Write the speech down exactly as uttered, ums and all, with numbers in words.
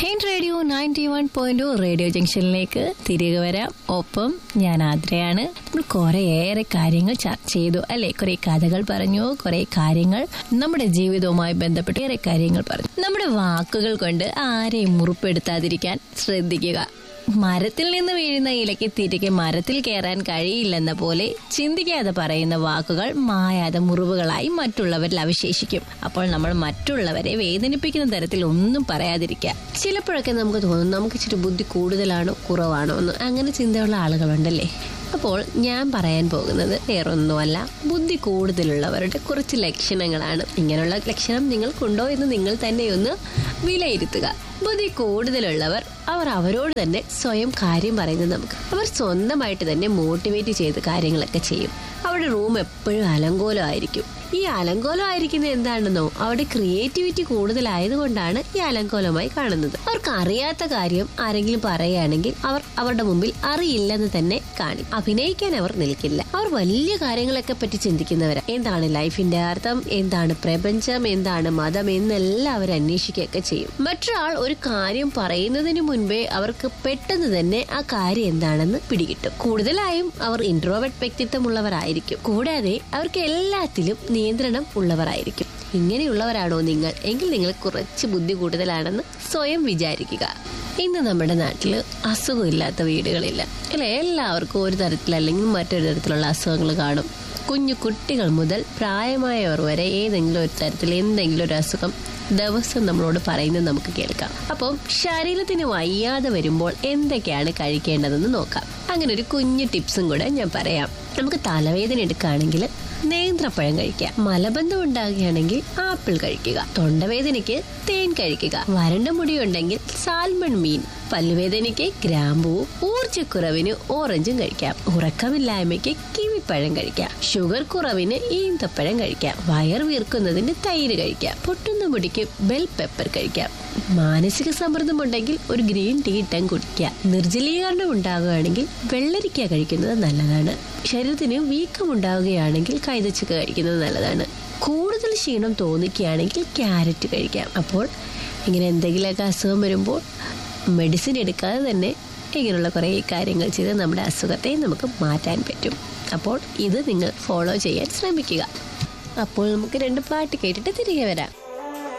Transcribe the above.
Hit radio ninety one point radio ജംഗ്ഷനിലേക്ക് തിരികെ വരാം. ഒപ്പം ഞാൻ ആദ്രയാണ്. നമ്മൾ കുറേയേറെ കാര്യങ്ങൾ ചർച്ച ചെയ്തു അല്ലെ, കുറെ കഥകൾ പറഞ്ഞു, കുറെ കാര്യങ്ങൾ നമ്മുടെ ജീവിതവുമായി ബന്ധപ്പെട്ട് ഏറെ കാര്യങ്ങൾ പറഞ്ഞു. നമ്മുടെ വാക്കുകൾ കൊണ്ട് ആരെയും മുറിപ്പെടുത്താതിരിക്കാൻ ശ്രദ്ധിക്കുക. മരത്തിൽ നിന്ന് വീഴുന്ന ഇലയ്ക്ക് തിരികെ മരത്തിൽ കയറാൻ കഴിയില്ലെന്ന പോലെ ചിന്തിക്കാതെ പറയുന്ന വാക്കുകൾ മായാതെ മുറിവുകളായി മറ്റുള്ളവരിൽ അവശേഷിക്കും. അപ്പോൾ നമ്മൾ മറ്റുള്ളവരെ വേദനിപ്പിക്കുന്ന തരത്തിൽ ഒന്നും പറയാതിരിക്കുക. ചിലപ്പോഴൊക്കെ നമുക്ക് തോന്നും നമുക്ക് ഇച്ചിരി ബുദ്ധി കൂടുതലാണോ കുറവാണോ എന്ന്. അങ്ങനെ ചിന്തയുള്ള ആളുകളുണ്ടല്ലേ. അപ്പോൾ ഞാൻ പറയാൻ പോകുന്നത് വേറൊന്നുമല്ല, ബുദ്ധി കൂടുതലുള്ളവരുടെ കുറച്ച് ലക്ഷണങ്ങളാണ്. ഇങ്ങനെയുള്ള ലക്ഷണം നിങ്ങൾക്കുണ്ടോ എന്ന് നിങ്ങൾ തന്നെ ഒന്ന് വിലയിരുത്തുക. ബുദ്ധി കൂടുതലുള്ളവർ അവർ അവരോട് തന്നെ സ്വയം കാര്യം പറയുന്നത് നമുക്ക് അവർ സ്വന്തമായിട്ട് തന്നെ മോട്ടിവേറ്റ് ചെയ്ത് കാര്യങ്ങളൊക്കെ ചെയ്യും. അവരുടെ റൂം എപ്പോഴും അലങ്കോലമായിരിക്കും. ഈ അലങ്കോലം ആയിരിക്കുന്നത് എന്താണെന്നോ, അവിടെ ക്രിയേറ്റിവിറ്റി കൂടുതലായതുകൊണ്ടാണ് ഈ അലങ്കോലമായി കാണുന്നത്. അവർക്ക് അറിയാത്ത കാര്യം ആരെങ്കിലും പറയുകയാണെങ്കിൽ അവർ അവരുടെ മുമ്പിൽ അറിയില്ലെന്ന് തന്നെ കാണി. അഭിനയിക്കാൻ അവർ നിൽക്കില്ല. അവർ വലിയ കാര്യങ്ങളൊക്കെ പറ്റി ചിന്തിക്കുന്നവരാ. എന്താണ് ലൈഫിന്റെ അർത്ഥം, എന്താണ് പ്രപഞ്ചം, എന്താണ് മതം എന്നെല്ലാം അവർ അന്വേഷിക്കുകയൊക്കെ ചെയ്യും. മറ്റൊരാൾ ഒരു കാര്യം പറയുന്നതിന് മുൻപേ അവർക്ക് പെട്ടെന്ന് തന്നെ ആ കാര്യം എന്താണെന്ന് പിടികിട്ടും. കൂടുതലായും അവർ ഇൻട്രോവേർട്ട് വ്യക്തിത്വമുള്ളവരായിരിക്കും. കൂടാതെ അവർക്ക് എല്ലാത്തിലും നിയന്ത്രണം ഉള്ളവരായിരിക്കും. ഇങ്ങനെയുള്ളവരാണോ നിങ്ങൾ എങ്കിൽ നിങ്ങൾ കുറച്ച് ബുദ്ധി കൂടുതലാണെന്ന് സ്വയം വിചാരിക്കുക. ഇന്ന് നമ്മുടെ നാട്ടിൽ അസുഖമില്ലാത്ത വീടുകളില്ല അല്ലെ. എല്ലാവർക്കും ഒരു തരത്തിൽ അല്ലെങ്കിൽ മറ്റൊരു തരത്തിലുള്ള അസുഖങ്ങൾ കാണും. കുഞ്ഞു കുട്ടികൾ മുതൽ പ്രായമായവർ വരെ ഏതെങ്കിലും ഒരു തരത്തിൽ എന്തെങ്കിലും ഒരു അസുഖം ദിവസം നമ്മളോട് പറയുന്നത് നമുക്ക് കേൾക്കാം. അപ്പം ശരീരത്തിന് വയ്യാതെ വരുമ്പോൾ എന്തൊക്കെയാണ് കഴിക്കേണ്ടതെന്ന് നോക്കാം. അങ്ങനെ ഒരു കുഞ്ഞു ടിപ്സും കൂടെ ഞാൻ പറയാം. നമുക്ക് തലവേദന എടുക്കുകയാണെങ്കിൽ നേന്ത്രപ്പഴം കഴിക്കുക. മലബന്ധം ഉണ്ടാകുകയാണെങ്കിൽ ആപ്പിൾ കഴിക്കുക. തൊണ്ടവേദനയ്ക്ക് തേൻ കഴിക്കുക. വരണ്ട മുടി ഉണ്ടെങ്കിൽ സാൽമൺ മീൻ. പല്ലുവേദനയ്ക്ക് ഗ്രാമ്പൂവും ഊർജ്ജക്കുറവിന് ഓറഞ്ചും കഴിക്കാം. ഉറക്കമില്ലായ്മയ്ക്ക് കിവിപ്പഴം കഴിക്കാം. ഷുഗർ കുറവിന് ഈന്തപ്പഴം കഴിക്കാം. വയർ വീർക്കുന്നതിന് തൈര് കഴിക്കാം. പൊട്ടുന്ന മുടിക്ക് ബെൽ പെപ്പർ കഴിക്കാം. മാനസിക സമ്മർദ്ദം ഉണ്ടെങ്കിൽ ഒരു ഗ്രീൻ ടീ ഇട്ടം കുടിക്കുക. നിർജ്ജലീകരണം ഉണ്ടാകുകയാണെങ്കിൽ വെള്ളരിക്ക കഴിക്കുന്നത് നല്ലതാണ്. ശരീരത്തിന് വീക്കം ഉണ്ടാവുകയാണെങ്കിൽ കൈതച്ചക്ക കഴിക്കുന്നത് നല്ലതാണ്. കൂടുതൽ ക്ഷീണം തോന്നിക്കുകയാണെങ്കിൽ ക്യാരറ്റ് കഴിക്കാം. അപ്പോൾ ഇങ്ങനെ എന്തെങ്കിലുമൊക്കെ അസുഖം വരുമ്പോൾ മെഡിസിൻ എടുക്കാതെ തന്നെ ഇങ്ങനെയുള്ള കുറേ കാര്യങ്ങൾ ചെയ്ത് നമ്മുടെ അസുഖത്തെ നമുക്ക് മാറ്റാൻ പറ്റും. അപ്പോൾ ഇത് നിങ്ങൾ ഫോളോ ചെയ്യാൻ ശ്രമിക്കുക. അപ്പോൾ നമുക്ക് രണ്ട് പാട്ട് കേട്ടിട്ട് തിരികെ വരാം.